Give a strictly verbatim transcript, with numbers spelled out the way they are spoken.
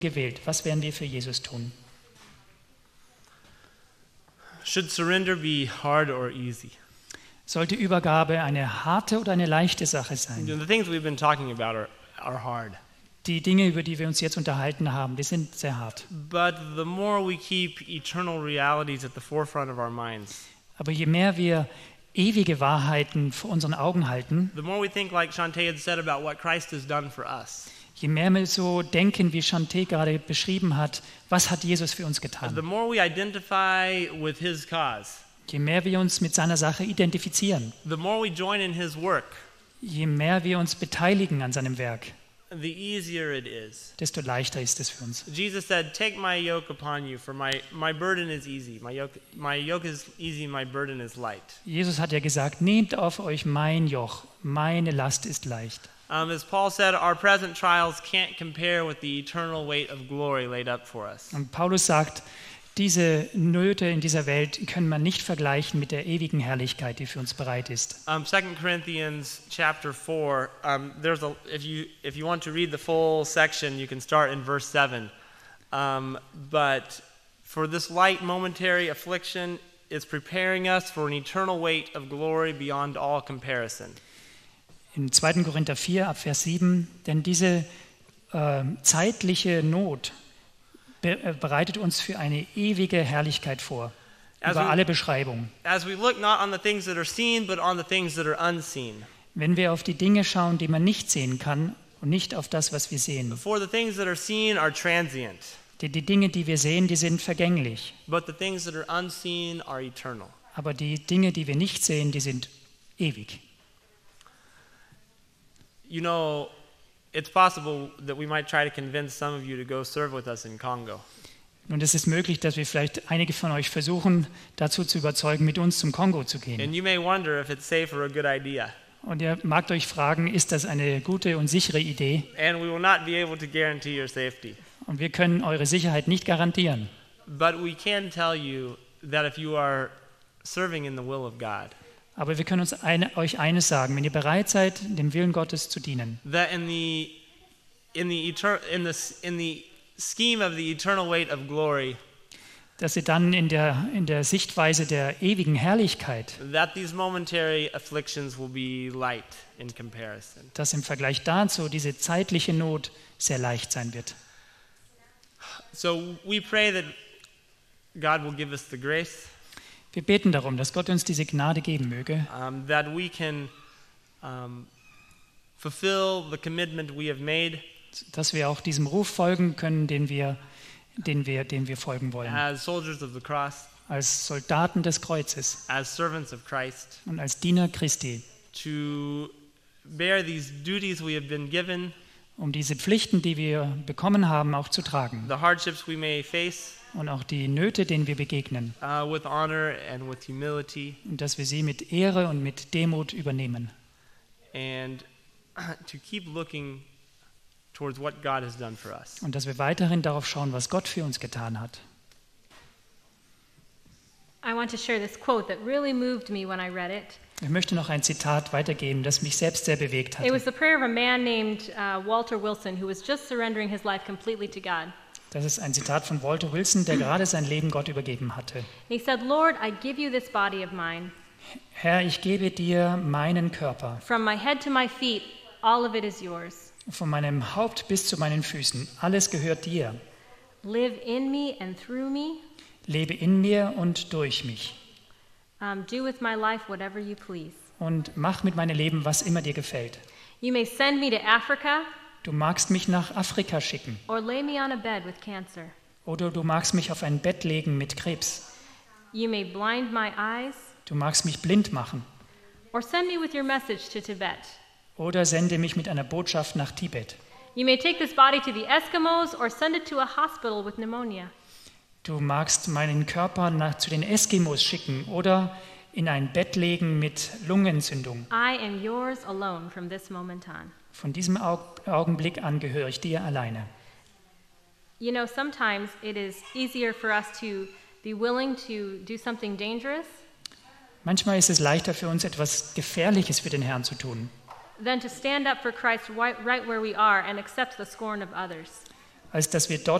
gewählt. Was werden wir für Jesus tun? Should surrender be hard or easy? Sollte Übergabe eine harte oder eine leichte Sache sein? The things we've been talking about are, are hard. Die Dinge, über die wir uns jetzt unterhalten haben, die sind sehr hart. But the more we keep eternal realities at the forefront of our minds, Aber je mehr wir ewige Wahrheiten vor unseren Augen halten, the more we think like Shantae had said about what Christ has done for us, je mehr wir so denken, wie Shantae gerade beschrieben hat, was hat Jesus für uns the getan? more we identify with his cause, Je mehr wir uns mit seiner Sache identifizieren, the more we join in his work, je mehr wir uns beteiligen an seinem Werk, the easier it is. desto leichter ist es für uns. Jesus said, "Take my yoke upon you, for my, my burden is easy. My yoke, my yoke is easy, my burden is light." Jesus hat ja gesagt, nehmt auf euch mein Joch, meine Last ist leicht. Um, as Paul said, our present trials can't compare with the eternal weight of glory laid up for us. Und Paulus sagt, diese Nöte in dieser Welt können man nicht vergleichen mit der ewigen Herrlichkeit, die für uns bereit ist. Um, Second Corinthians chapter four. Um, there's a if you if you want to read the full section, you can start in verse seven. Um, but for this light momentary affliction is preparing us for an eternal weight of glory beyond all comparison. In zweiten Korinther vier, ab Vers sieben, denn diese äh, zeitliche Not be äh, bereitet uns für eine ewige Herrlichkeit vor, Also- über alle Beschreibungen. As we look not on the things that are seen, but on the things that are unseen. Wenn wir auf die Dinge schauen, die man nicht sehen kann und nicht auf das, was wir sehen. For the things that are seen are transient, Die, die Dinge, die wir sehen, die sind vergänglich. but the things that are unseen are eternal. Aber die Dinge, die wir nicht sehen, die sind ewig. You know, it's possible that we might try to convince some of you to go serve with us in Congo. Und es ist möglich, dass wir vielleicht einige von euch versuchen, dazu zu überzeugen, mit uns zum Kongo zu gehen. And you may wonder if it's safe or a good idea. Und ihr magt euch fragen, ist das eine gute und sichere Idee? And we will not be able to guarantee your safety. Und wir können eure Sicherheit nicht garantieren. But we can tell you that if you are serving in the will of God, Aber wir können uns eine, euch eines sagen, wenn ihr bereit seid, dem Willen Gottes zu dienen, that in the in the etern- in the in the scheme of the eternal weight of glory, dass ihr dann in der, in der Sichtweise der ewigen Herrlichkeit, that these momentary afflictions will be light in comparison. dass im Vergleich dazu diese zeitliche Not sehr leicht sein wird. So we pray that God will give us the grace, Wir beten darum, dass Gott uns diese Gnade geben möge, um, that we can um, fulfill the commitment we have made dass wir auch diesem Ruf folgen können, den wir, den wir, den wir folgen wollen. as soldiers of the cross, Als Soldaten des Kreuzes as servants of Christ, und als Diener Christi, to bear these duties we have been given, um diese Pflichten, die wir bekommen haben, auch zu tragen. the hardships we may face, Und auch die Nöte, denen wir begegnen. uh, with honor and with humility, Und dass wir sie mit Ehre und mit Demut übernehmen. and to keep looking towards what God has done for us. Und dass wir weiterhin darauf schauen, was Gott für uns getan hat. I want to share this quote that really moved me when I read it. Ich möchte noch ein Zitat weitergeben, das mich selbst sehr bewegt It was hat. the prayer of a man named uh, Walter Wilson, who was just surrendering his life completely to God. Das ist ein Zitat von Walter Wilson, der gerade sein Leben Gott übergeben hatte. And he said, "Lord, I give you this body of mine. Herr, ich gebe dir meinen Körper. From my head to my feet, all of it is yours. Von meinem Haupt bis zu meinen Füßen. Alles gehört dir. Live in me and through me. Lebe in mir und durch mich. Um, do with my life whatever you please. Und mach mit meinem Leben, was immer dir gefällt. You may send me to Africa Du magst mich nach Afrika schicken. or lay me on a bed with cancer. Oder du magst mich auf ein Bett legen mit Krebs. You may blind my eyes Du magst mich blind machen. or send me with your message to Tibet. Oder sende mich mit einer Botschaft nach Tibet. You may take this body to the Eskimos or send it to a hospital with pneumonia. Du magst meinen Körper nach, zu den Eskimos schicken oder in ein Bett legen mit Lungenentzündung. I am yours alone from this moment on. Von diesem Aug- Augenblick an gehöre ich dir alleine. You know, sometimes it is easier for us to be willing to do something dangerous Manchmal ist es leichter für uns, etwas Gefährliches für den Herrn zu tun, than to stand up for Christ right, right where we are and accept the scorn of others. als dass wir dort